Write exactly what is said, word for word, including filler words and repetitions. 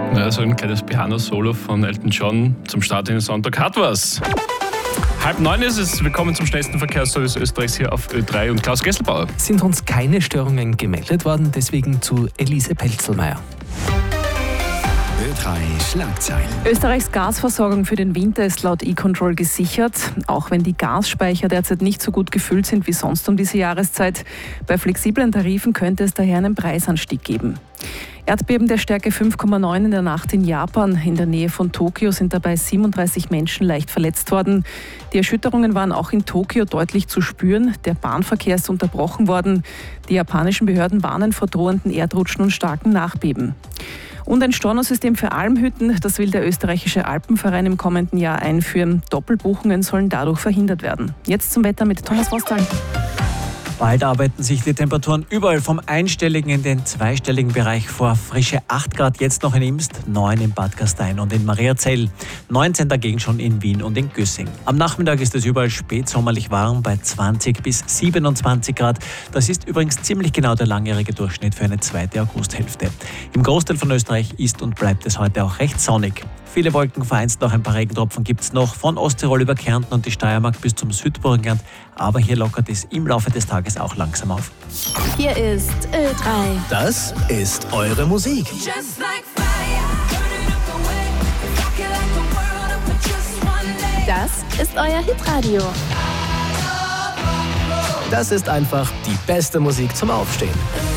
Ja, so ein kleines Piano-Solo von Elton John zum Start in den Sonntag hat was. Halb neun ist es. Willkommen zum schnellsten Verkehrsservice Österreichs hier auf Ö drei und Klaus Gesselbauer. Sind uns keine Störungen gemeldet worden, deswegen zu Elise Pelzelmeier. Ö drei Schlagzeilen. Österreichs Gasversorgung für den Winter ist laut E-Control gesichert, auch wenn die Gasspeicher derzeit nicht so gut gefüllt sind wie sonst um diese Jahreszeit. Bei flexiblen Tarifen könnte es daher einen Preisanstieg geben. Erdbeben der Stärke fünf Komma neun in der Nacht in Japan. In der Nähe von Tokio sind dabei siebenunddreißig Menschen leicht verletzt worden. Die Erschütterungen waren auch in Tokio deutlich zu spüren. Der Bahnverkehr ist unterbrochen worden. Die japanischen Behörden warnen vor drohenden Erdrutschen und starken Nachbeben. Und ein Stornosystem für Almhütten, das will der österreichische Alpenverein im kommenden Jahr einführen. Doppelbuchungen sollen dadurch verhindert werden. Jetzt zum Wetter mit Thomas Vostal. Bald arbeiten sich die Temperaturen überall vom einstelligen in den zweistelligen Bereich vor. Frische acht Grad jetzt noch in Imst, neun in Bad Gastein und in Mariazell, neunzehn dagegen schon in Wien und in Güssing. Am Nachmittag ist es überall spätsommerlich warm bei zwanzig bis siebenundzwanzig Grad. Das ist übrigens ziemlich genau der langjährige Durchschnitt für eine zweite Augusthälfte. Im Großteil von Österreich ist und bleibt es heute auch recht sonnig. Viele Wolken, vereinzelt noch ein paar Regentropfen gibt es noch, von Osttirol über Kärnten und die Steiermark bis zum Südburgenland. Aber hier lockert es im Laufe des Tages auch langsam auf. Hier ist Ö drei. Das ist eure Musik. Das ist euer Hitradio. Das ist einfach die beste Musik zum Aufstehen.